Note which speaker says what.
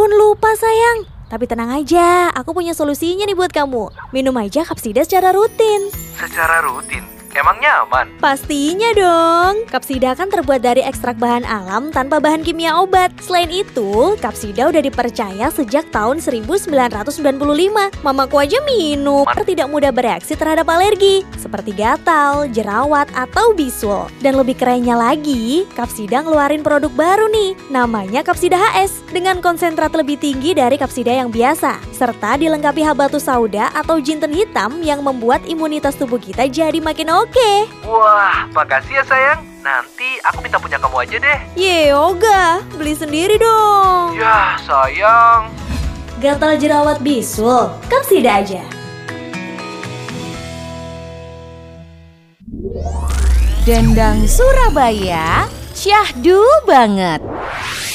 Speaker 1: ampun, lupa sayang. Tapi tenang aja, aku punya solusinya nih buat kamu. Minum aja Kapsida secara rutin.
Speaker 2: Secara rutin? Emangnya aman?
Speaker 1: Pastinya dong. Kapsida kan terbuat dari ekstrak bahan alam tanpa bahan kimia obat. Selain itu, Kapsida udah dipercaya sejak tahun 1995. Mamaku aja minum. Tidak mudah bereaksi terhadap alergi, seperti gatal, jerawat, atau bisul. Dan lebih kerennya lagi, Kapsida ngeluarin produk baru nih. Namanya Kapsida HS, dengan konsentrat lebih tinggi dari Kapsida yang biasa. Serta dilengkapi habatus sauda atau jinten hitam yang membuat imunitas tubuh kita jadi makin oke.
Speaker 2: Wah, makasih ya sayang. Nanti aku minta punya kamu aja deh.
Speaker 1: Yoga, beli sendiri dong.
Speaker 2: Yah, sayang.
Speaker 1: Gatal jerawat bisul, Kapsida aja.
Speaker 3: Dendang Surabaya, syahdu banget.